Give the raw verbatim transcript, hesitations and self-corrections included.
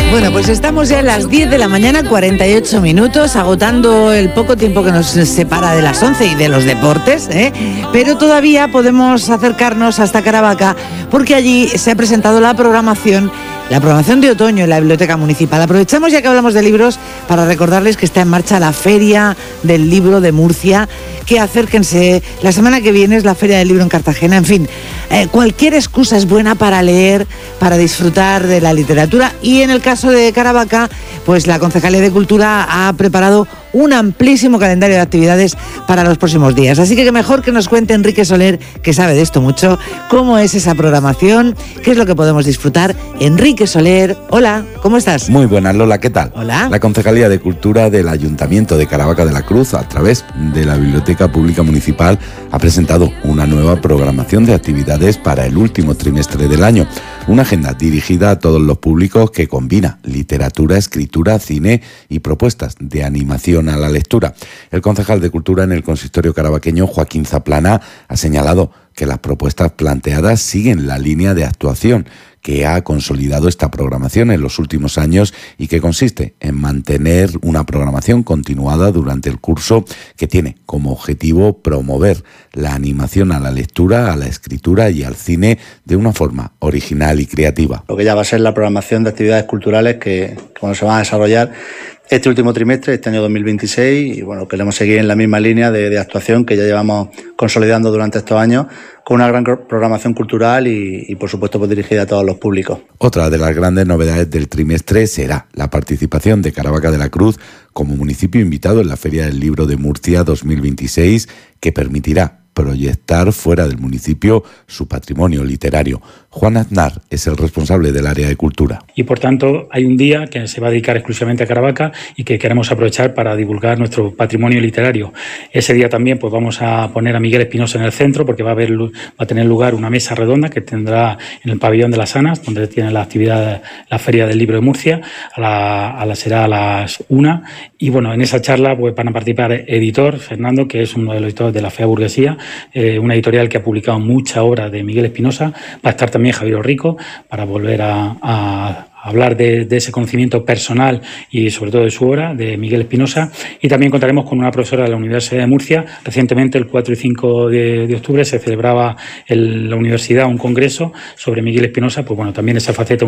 Bueno, pues estamos ya a las diez de la mañana, cuarenta y ocho minutos, agotando el poco tiempo que nos separa de las once y de los deportes, ¿eh? Pero todavía podemos acercarnos hasta Caravaca porque allí se ha presentado la programación, la programación de otoño en la Biblioteca Municipal. Aprovechamos ya que hablamos de libros para recordarles que está en marcha la Feria del Libro de Murcia, que acérquense, la semana que viene es la Feria del Libro en Cartagena, en fin, eh, cualquier excusa es buena para leer, para disfrutar de la literatura, y en el caso de Caravaca, pues la Concejalía de Cultura ha preparado un amplísimo calendario de actividades para los próximos días. Así que qué mejor que nos cuente Enrique Soler, que sabe de esto mucho, cómo es esa programación, qué es lo que podemos disfrutar. Enrique Soler, hola, ¿cómo estás? Muy buenas, Lola, ¿qué tal? Hola. La Concejalía de Cultura del Ayuntamiento de Caravaca de la Cruz, a través de la Biblioteca Pública Municipal, ha presentado una nueva programación de actividades para el último trimestre del año. Una agenda dirigida a todos los públicos que combina literatura, escritura, cine y propuestas de animación a la lectura. El concejal de Cultura en el consistorio caravaqueño, Joaquín Zaplana, ha señalado que las propuestas planteadas siguen la línea de actuación que ha consolidado esta programación en los últimos años y que consiste en mantener una programación continuada durante el curso que tiene como objetivo promover la animación a la lectura, a la escritura y al cine de una forma original y creativa. Lo que ya va a ser la programación de actividades culturales que, que bueno, se van a desarrollar este último trimestre, este año dos mil veintiséis, y bueno, queremos seguir en la misma línea de, de actuación que ya llevamos consolidando durante estos años, con una gran programación cultural y, y por supuesto pues dirigida a todos los públicos. Otra de las grandes novedades del trimestre será la participación de Caravaca de la Cruz como municipio invitado en la Feria del Libro de Murcia dos mil veintiséis, que permitirá proyectar fuera del municipio su patrimonio literario. Juan Aznar es el responsable del área de cultura. Y por tanto hay un día que se va a dedicar exclusivamente a Caravaca y que queremos aprovechar para divulgar nuestro patrimonio literario. Ese día también pues vamos a poner a Miguel Espinosa en el centro, porque va a, haber, va a tener lugar una mesa redonda que tendrá en el pabellón de las Anas, donde tiene la actividad, la Feria del Libro de Murcia, a la, a la será a las una. Y bueno, en esa charla pues van a participar editor Fernando, que es uno de los editores de la Fea Burguesía, eh, una editorial que ha publicado mucha obra de Miguel Espinosa. Va a estar también Javier Rico para volver a, a hablar de, de ese conocimiento personal y sobre todo de su obra, de Miguel Espinosa. Y también contaremos con una profesora de la Universidad de Murcia. Recientemente, el cuatro y cinco de, de octubre, se celebraba en la universidad un congreso sobre Miguel Espinosa. Pues bueno, también esa faceta